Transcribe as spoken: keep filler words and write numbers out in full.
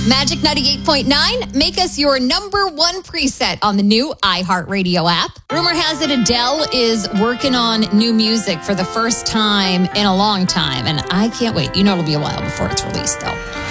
Magic ninety-eight point nine, make us your number one preset on the new iHeartRadio app. Rumor has it Adele is working on new music for the first time in a long time, and I can't wait. You know it'll be a while before it's released, though.